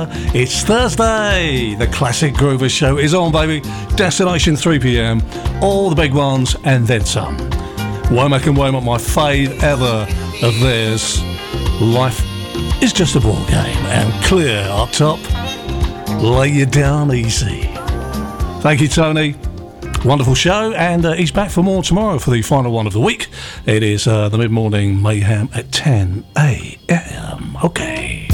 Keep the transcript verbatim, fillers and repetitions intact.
It's Thursday. The Classic Groover Show is on, baby. Destination three p.m. All the big ones and then some. Womack and Womack, my fave ever of theirs. Life is just a ball game, and clear up top. Lay you down easy. Thank you, Tony. Wonderful show, and uh, he's back for more tomorrow for the final one of the week. It is uh, the mid-morning mayhem at ten a.m. Okay.